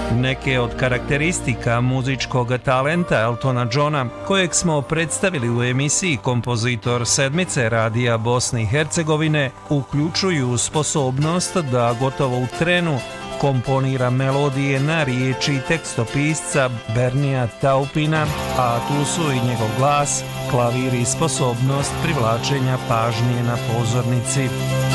Neke od karakteristika muzičkog talenta Eltona Johna, kojeg smo predstavili u emisiji Kompozitor sedmice Radija Bosne i Hercegovine, uključuju sposobnost da gotovo u trenu komponira melodije na riječi tekstopisca Bernija Taupina, a tu su i njegov glas, klavir i sposobnost privlačenja pažnje na pozornici.